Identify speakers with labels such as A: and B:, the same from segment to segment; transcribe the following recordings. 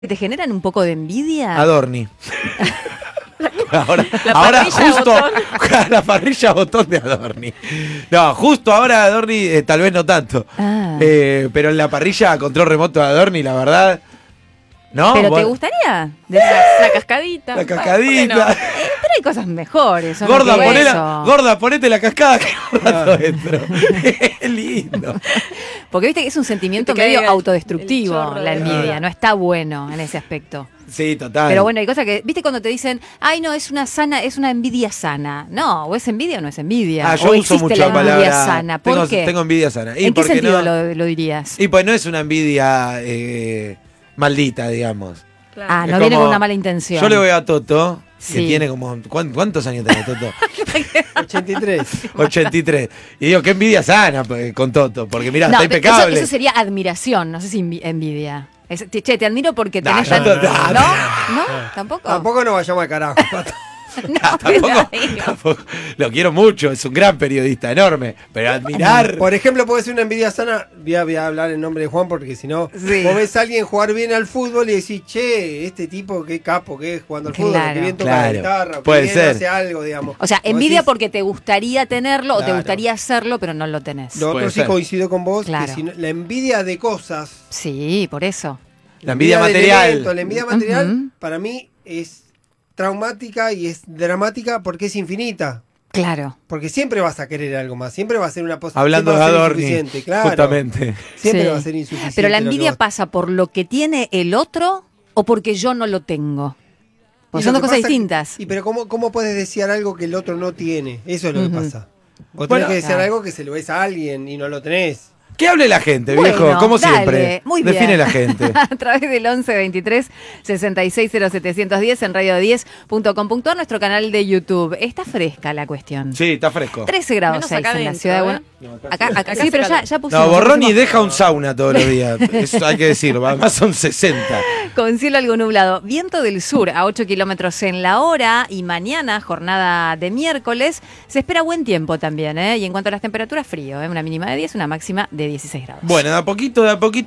A: ¿Te generan un poco de envidia?
B: Adorni. Ahora justo la parrilla botón de Adorni. No, justo ahora Adorni tal vez no tanto. Pero en la parrilla control remoto de Adorni, la verdad. ¿No?
A: ¿Pero te gustaría?
C: La cascadita.
B: La cascadita.
C: Bueno,
A: Pero hay cosas mejores.
B: Gorda, ponete la cascada que un rato dentro. Es lindo.
A: Porque viste que es un sentimiento
C: Que te
A: medio
C: caiga
A: autodestructivo,
C: el chorro
A: la
C: de
A: envidia. No está bueno en ese aspecto.
B: Sí, total.
A: Pero bueno, hay cosas que, viste cuando te dicen, ay no, es una envidia sana. No, o es envidia o no es envidia.
B: Yo
A: o
B: uso mucho
A: la
B: la palabra
A: envidia sana. ¿Por qué?
B: Tengo envidia sana.
A: ¿En qué sentido lo dirías?
B: Y pues no es una envidia maldita, digamos.
C: claro.
A: No
B: Es
A: viene
B: como-
A: con una mala intención.
B: Yo le veo a Toto, que
A: Sí.
B: tiene como... ¿Cuántos años tiene Toto?
D: 83.
B: 83. Y digo, qué envidia sana con Toto, porque mirá,
A: No,
B: está impecable.
A: Eso sería admiración, no sé si envidia. Che, te admiro porque
B: Nah,
A: tenés...
B: yo
A: ¿No?
B: no.
A: ¿No? ¿Tampoco?
D: Tampoco nos vayamos al carajo.
A: No,
B: Tampoco. Lo quiero mucho, es un gran periodista, enorme. Pero admirar...
D: Por ejemplo, puede ser una envidia sana. Voy a hablar en nombre de Juan porque si no,
A: Sí.
D: vos ves a alguien jugar bien al fútbol y decís, che, este tipo qué capo que es jugando al fútbol,
A: Claro.
D: que bien toca
B: Claro.
D: la guitarra, que
B: Puede
D: bien
B: ser.
D: hace algo, digamos.
A: O sea,
D: Vos
A: envidia
D: decís,
A: porque te gustaría tenerlo o te
D: Claro.
A: gustaría hacerlo, pero no lo tenés.
D: Lo
B: Puede
D: otro sí
B: ser.
D: coincido con vos,
A: Claro.
D: que si no- la envidia de cosas,
A: Sí, por eso.
B: La envidia
D: del
B: material.
D: evento, la envidia material,
A: Ujú.
D: para mí es traumática y es dramática porque es infinita.
A: Claro.
D: Porque siempre vas a querer algo más, siempre va a ser una posibilidad.
B: Hablando de Adorni,
D: claro.
B: justamente.
D: Siempre
A: Sí.
D: va a ser insuficiente.
A: Pero la
D: lo que
A: envidia
D: vos-
A: pasa por lo que tiene el otro o porque yo no lo tengo. Porque
D: Y
A: son
D: lo
A: dos
D: que
A: cosas
D: pasa-
A: distintas.
D: Y pero ¿cómo puedes desear algo que el otro no tiene? Eso es lo
A: Ujú.
D: que pasa. Vos
B: Bueno,
D: tenés que desear
A: claro.
D: algo que se lo ves a alguien y no lo tenés.
B: Que hable la gente,
A: Bueno,
B: viejo, como
A: dale,
B: siempre.
A: muy bien.
B: Define la gente.
A: A través del 11 23 66 0710 en radio10.com.ar, nuestro canal de YouTube. Está fresca la cuestión.
B: Sí, está fresco.
A: 13 grados
C: Menos
A: 6
C: acá
A: en la
C: adentro,
A: ciudad de
C: ¿eh?
A: Buenos Aires. Acá sí,
C: hace
A: pero
C: calor.
A: ya pusimos.
B: No, Borroni
A: pusimos-
B: deja un sauna todos los días. Eso hay que decirlo. Además son 60.
A: Con cielo algo nublado. Viento del sur a 8 kilómetros en la hora. Y mañana, jornada de miércoles, se espera buen tiempo también, ¿eh? Y en cuanto a las temperaturas, frío, ¿eh? Una mínima de 10, una máxima de 16 grados.
B: Bueno, de a poquito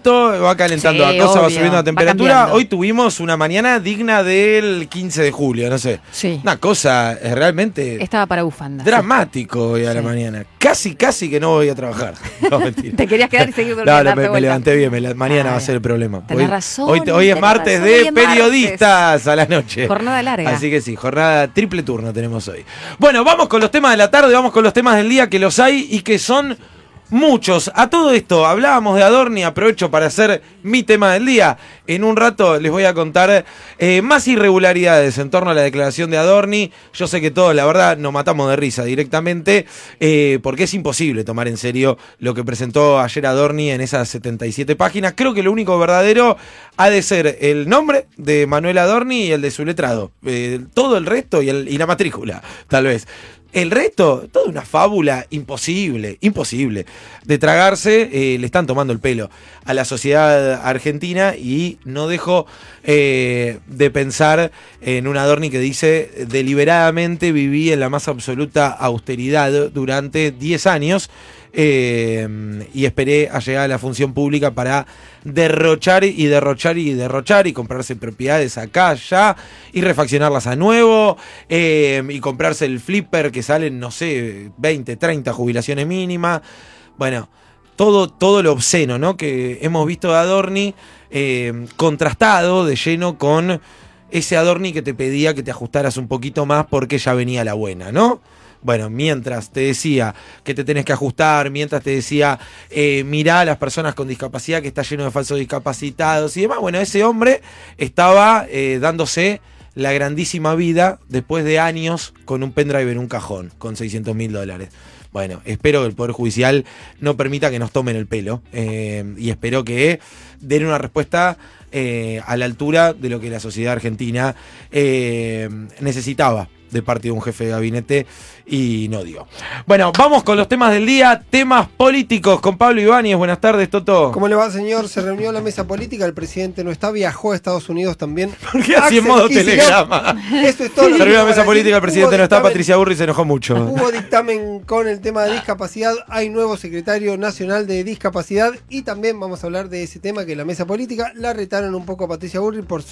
B: va calentando
A: Sí,
B: la cosa, va
A: obvio,
B: subiendo la
A: va
B: temperatura.
A: cambiando.
B: Hoy tuvimos una mañana digna del 15 de julio, no sé.
A: Sí.
B: Una cosa realmente
A: Estaba para bufanda.
B: dramático hoy a la
A: Sí.
B: mañana. Casi que no voy a trabajar. No, mentira.
A: Te querías quedar y seguir
B: No,
A: durmiendo.
B: no, me levanté bien. Mañana va a ser el problema.
A: Tenés
B: Hoy-
A: razón,
B: Hoy es
A: tenés
B: martes
A: razón,
B: de
A: hoy es martes.
B: periodistas a la noche.
A: Jornada larga.
B: Así que sí, jornada triple turno tenemos hoy. Bueno, vamos con los temas de la tarde, vamos con los temas del día, que los hay y que son muchos. A todo esto, hablábamos de Adorni, aprovecho para hacer mi tema del día. En un rato les voy a contar más irregularidades en torno a la declaración de Adorni. Yo sé que todos, la verdad, nos matamos de risa directamente, porque es imposible tomar en serio lo que presentó ayer Adorni en esas 77 páginas. Creo que lo único verdadero ha de ser el nombre de Manuel Adorni y el de su letrado. Todo el resto y la matrícula, tal vez. El resto, toda una fábula imposible de tragarse. Le están tomando el pelo a la sociedad argentina y no dejo de pensar en un Adorni que dice: deliberadamente viví en la más absoluta austeridad durante 10 años y esperé a llegar a la función pública para derrochar y comprarse propiedades acá, allá y refaccionarlas a nuevo y comprarse el flipper que salen, no sé, 20, 30 jubilaciones mínimas. Bueno, todo lo obsceno, ¿no?, que hemos visto de Adorni, contrastado de lleno con ese Adorni que te pedía que te ajustaras un poquito más porque ya venía la buena, ¿no? Bueno, mientras te decía que te tenés que ajustar, mientras te decía mirá a las personas con discapacidad que está lleno de falsos discapacitados y demás, bueno, ese hombre estaba dándose la grandísima vida después de años con un pendrive en un cajón, con $600.000. Bueno, espero que el Poder Judicial no permita que nos tomen el pelo y espero que den una respuesta a la altura de lo que la sociedad argentina necesitaba de parte de un jefe de gabinete y no dio. Bueno, vamos con los temas del día, temas políticos con Pablo Ibáñez. Buenas tardes, Toto.
D: ¿Cómo le va, señor? Se reunió la mesa política, el presidente no está, viajó a Estados Unidos también.
B: ¿Por qué así en modo telegrama?
D: Eso es todo.
B: Se reunió la mesa política, el presidente no está, Patricia Burri se enojó mucho.
D: Hubo dictamen con el tema de discapacidad, hay nuevo secretario nacional de discapacidad y también vamos a hablar de ese tema que la mesa política la retaron un poco a Patricia Burri por